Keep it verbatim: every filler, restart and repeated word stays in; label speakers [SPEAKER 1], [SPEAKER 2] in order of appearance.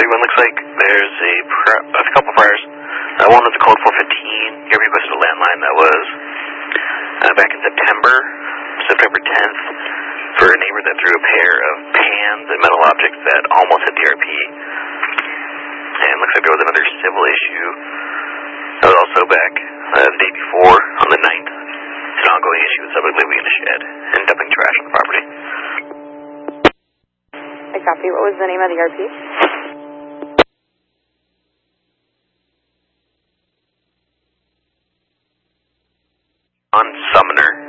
[SPEAKER 1] big one. Looks like there's a, pr- a couple fires. Uh, one was a code four fifteen. Here we requested a landline that was uh, back in September, September tenth, for a neighbor that threw a pair of pans and metal objects that almost hit the R P. And looks like there was another civil issue that was also back uh, the day before, on the ninth. It's an ongoing issue with somebody living in a shed and dumping trash on the property.
[SPEAKER 2] I copy. What was the name of the R P?
[SPEAKER 1] On Sumner.